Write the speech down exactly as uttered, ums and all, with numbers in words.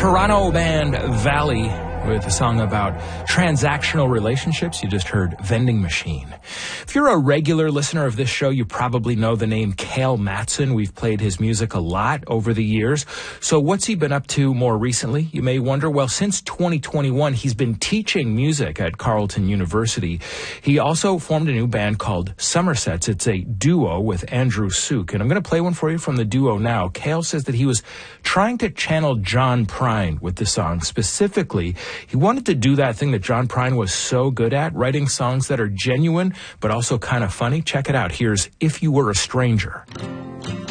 Toronto band Valley with a song about transactional relationships. You just heard Vending Machine. If you're a regular listener of this show, you probably know the name Kale Matson. We've played his music a lot over the years. So what's he been up to more recently? You may wonder. Well, since twenty twenty-one, he's been teaching music at Carleton University. He also formed a new band called Somersets. It's a duo with Andrew Suk. And I'm going to play one for you from the duo now. Kale says that he was trying to channel John Prine with the song. Specifically, he wanted to do that thing that John Prine was so good at, writing songs that are genuine but also kind of funny. Check it out. Here's If You Were a Stranger.